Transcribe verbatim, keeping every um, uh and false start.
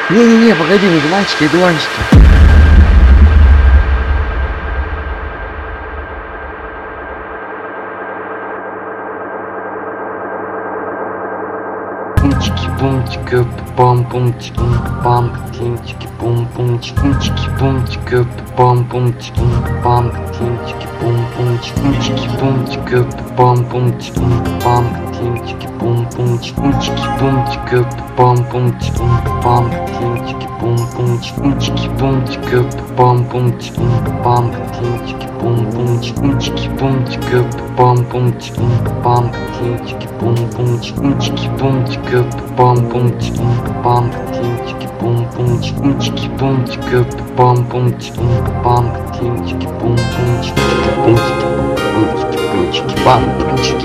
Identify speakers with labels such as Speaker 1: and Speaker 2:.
Speaker 1: Не-не-не, погоди, не дуванчики, дуванчики. Пумчики, пумчики, пам, пумчики, пам, тимчики, пум, пумчики, пумчики, пумчики, пам, пумчики, пам, тимчики, пум, пумчики, пумчики, пумчики, пам, пумчики, пам, тимчики, пум, пумчики, пумчики, пумчики, пам, пумчики, пам, тимчики, пум, пумчики, пумчики, пумчики, пам, пумчики, пам, тимчики, пум, пумчики, пумчики, пумчики, пам, пумчики, пам, тимчики, пум, пумчики, пумчики, пумчики, пам, пумчики, пам, тимчики, пум, пумчики, пумчики, пумчики, пам, пумчики, пам, тимчики, пум, пумчики, пумчики, пумчики, пумчики, пам, пумчики.